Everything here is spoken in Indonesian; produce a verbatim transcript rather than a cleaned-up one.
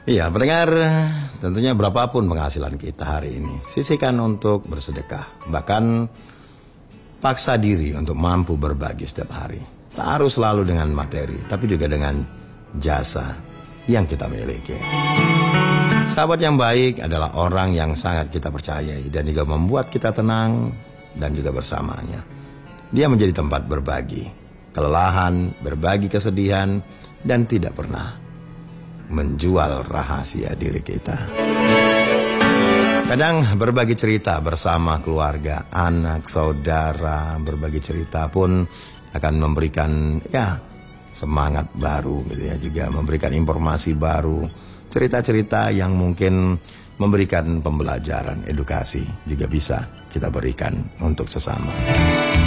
Iya, pendengar, tentunya berapapun penghasilan kita hari ini, sisihkan untuk bersedekah. Bahkan paksa diri untuk mampu berbagi setiap hari. Tak harus selalu dengan materi, tapi juga dengan jasa yang kita miliki. Sahabat yang baik adalah orang yang sangat kita percayai dan juga membuat kita tenang dan juga bersamanya. Dia menjadi tempat berbagi kelelahan, berbagi kesedihan, dan tidak pernah menjual rahasia diri kita. Kadang berbagi cerita bersama keluarga, anak, saudara, berbagi cerita pun akan memberikan ya semangat baru gitu ya, juga memberikan informasi baru, cerita-cerita yang mungkin memberikan pembelajaran, edukasi juga bisa kita berikan untuk sesama.